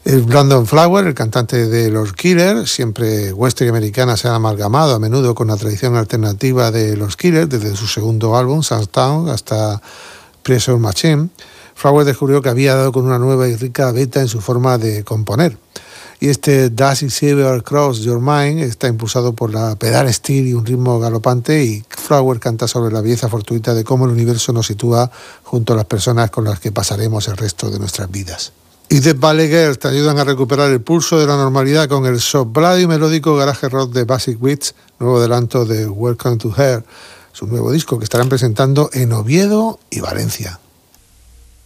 Brandon Flowers, el cantante de los Killers, siempre western y americana, se han amalgamado a menudo con la tradición alternativa de los Killers, desde su segundo álbum, Sundown, hasta Pressure Machine. Flowers descubrió que había dado con una nueva y rica beta en su forma de componer. Y este Does It Ever Cross Your Mind está impulsado por la pedal steel y un ritmo galopante, y Flowers canta sobre la belleza fortuita de cómo el universo nos sitúa junto a las personas con las que pasaremos el resto de nuestras vidas. Y The Valley Girls te ayudan a recuperar el pulso de la normalidad con el soplado y melódico garage rock de Basic Wits, nuevo adelanto de Welcome to Her, su nuevo disco que estarán presentando en Oviedo y Valencia.